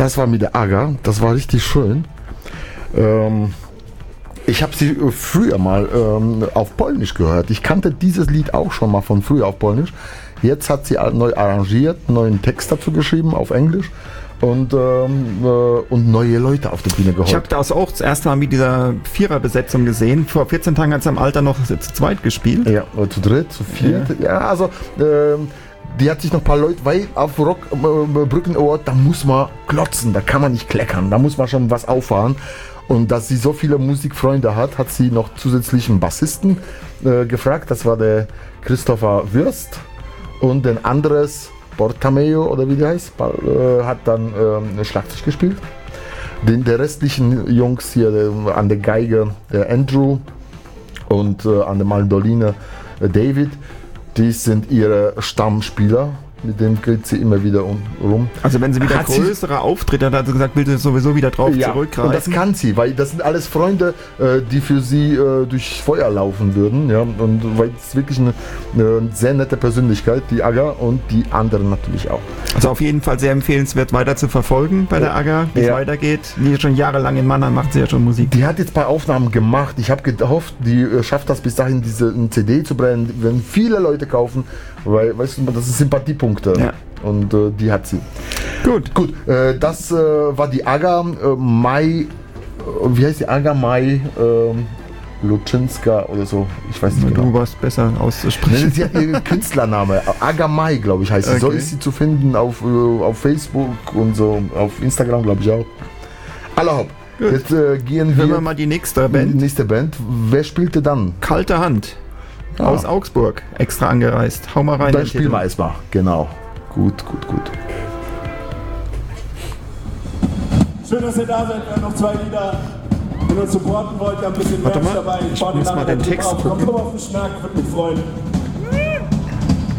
Das war mit der Aga, das war richtig schön. Ich habe sie früher mal auf Polnisch gehört. Ich kannte dieses Lied auch schon mal von früher auf Polnisch. Jetzt hat sie neu arrangiert, neuen Text dazu geschrieben auf Englisch und neue Leute auf der Bühne geholt. Ich habe das auch das erste Mal mit dieser Viererbesetzung gesehen. Vor 14 Tagen hat sie am Alter noch zu zweit gespielt. Ja, oder zu dritt, zu viert. Ja, also die hat sich noch ein paar Leute, weil auf Rock Brücken Award, da muss man klotzen, da kann man nicht kleckern, da muss man schon was auffahren. Und dass sie so viele Musikfreunde hat sie noch zusätzlich einen Bassisten gefragt. Das war der Christopher Würst und ein anderes Portameo oder wie der heißt, hat dann Schlagzeug gespielt. Der restlichen Jungs hier an der Geige, der Andrew und an der Mandoline David, die sind ihre Stammspieler. Mit dem geht sie immer wieder rum. Also wenn sie wieder größere Auftritte hat, hat sie gesagt, will sie sowieso wieder drauf zurückgreifen. Und das kann sie, weil das sind alles Freunde, die für sie durchs Feuer laufen würden. Ja? Und weil es wirklich eine sehr nette Persönlichkeit, die Aga und die anderen natürlich auch. Also auf jeden Fall sehr empfehlenswert weiter zu verfolgen bei der Aga, wie es weitergeht. Die schon jahrelang in Mannheim macht sie ja schon Musik. Die hat jetzt ein paar Aufnahmen gemacht. Ich habe gehofft, die schafft das bis dahin, diese CD zu brennen, wenn viele Leute kaufen, weil, weißt du, das ist Sympathiepunkte. Ja. Und die hat sie. Gut, das war die Aga Mai, wie heißt die Aga Mai Luczynska oder so, ich weiß nicht genau. Du warst besser auszusprechen. Sie hat ihren Künstlername, Aga Mai, glaube ich, heißt sie. Okay. So ist sie zu finden auf Facebook und so, auf Instagram, glaube ich auch. Allerhopp. Jetzt gehen wir mal die nächste Band. Wer spielte dann? Kalte Hand. Aus Augsburg, extra angereist. Hau mal rein. Dann spielen wir erstmal, genau. Gut. Schön, dass ihr da seid. Wir haben noch 2 Lieder. Wenn ihr uns supporten wollt, wir haben ein bisschen Merch dabei. Ich muss mal den Text gucken. Kommt auf den Schnack, würde mich freuen.